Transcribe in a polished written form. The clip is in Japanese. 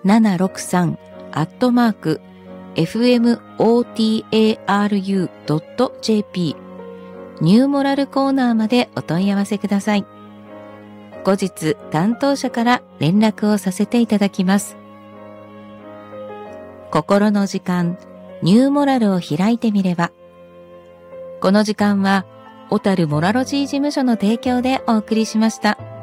763-fmotaru.jp ニューモラルコーナーまでお問い合わせください。後日担当者から連絡をさせていただきます。心の時間、ニューモラルを開いてみれば。この時間は小樽モラロジー事務所の提供でお送りしました。